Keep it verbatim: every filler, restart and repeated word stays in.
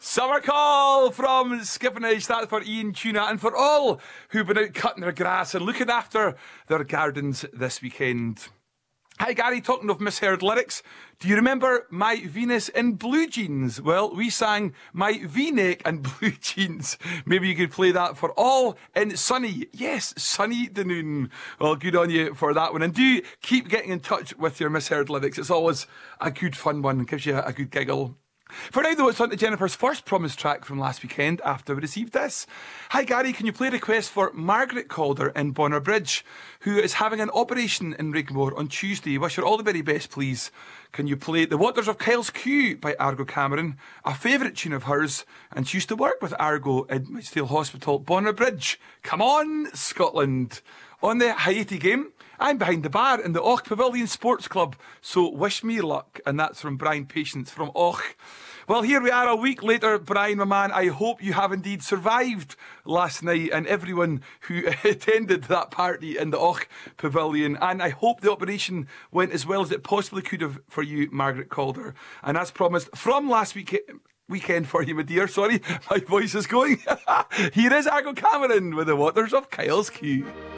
Summer call from Skippenage. That's for Ian Tuna and for all who've been out cutting their grass and looking after their gardens this weekend. Hi Gary, talking of misheard lyrics, do you remember My Venus in Blue Jeans? Well, we sang My V-neck and Blue Jeans. Maybe you could play that for all in sunny, yes, sunny Dunoon. Well, good on you for that one. And do keep getting in touch with your misheard lyrics. It's always a good fun one. It gives you a good giggle. For now though, it's on to Jennifer's first promise track from last weekend after we received this. Hi Gary, can you play a request for Margaret Calder in Bonner Bridge, who is having an operation in Rigmore on Tuesday? Wish her all the very best, please. Can you play The Waters of Kyle's Quay by Argo Cameron, a favourite tune of hers, and she used to work with Argo in Midstale Hospital, Bonner Bridge. Come on, Scotland. On the Haiti game, I'm behind the bar in the Och Pavilion Sports Club, so wish me luck. And that's from Brian Patience from Och. Well, here we are a week later, Brian, my man. I hope you have indeed survived last night and everyone who attended that party in the Och Pavilion. And I hope the operation went as well as it possibly could have for you, Margaret Calder. And as promised, from last week... Weekend for you, my dear. Sorry, my voice is going. Here is Argo Cameron with The Waters of Kyle's Quay.